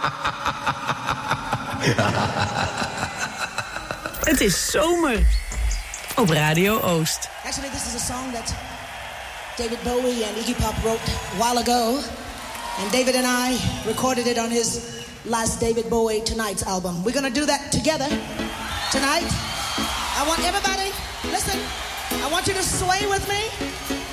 Het is zomer op Radio Oost. Actually, this is a song that David Bowie and Iggy Pop wrote a while ago. And David and I recorded it on his last David Bowie Tonight's album. We're going to do that together tonight. I want everybody, listen, I want you to sway with me.